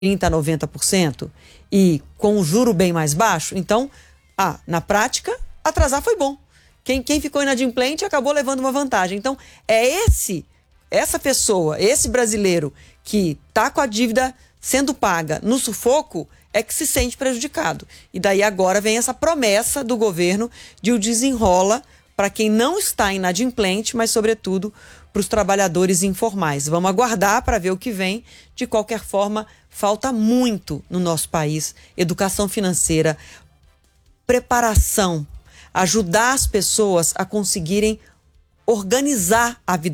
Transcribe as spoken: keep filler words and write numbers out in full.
trinta por cento a noventa por cento e com o juro bem mais baixo, então, ah, na prática, atrasar foi bom. Quem, quem ficou inadimplente acabou levando uma vantagem. Então, é esse, essa pessoa, esse brasileiro que está com a dívida sendo paga no sufoco, é que se sente prejudicado. E daí agora vem essa promessa do governo de o desenrola para quem não está inadimplente, mas, sobretudo, para os trabalhadores informais. Vamos aguardar para ver o que vem. De qualquer forma, falta muito no nosso país. Educação financeira, preparação, ajudar as pessoas a conseguirem organizar a vida